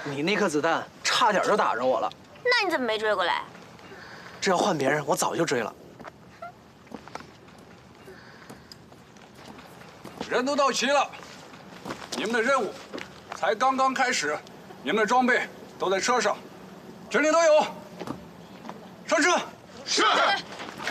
你那颗子弹差点就打着我了。 那你怎么没追过来？ 这要换别人，我早就追了。 人都到齐了，你们的任务才刚刚开始，你们的装备都在车上，这里都有。上车。 是。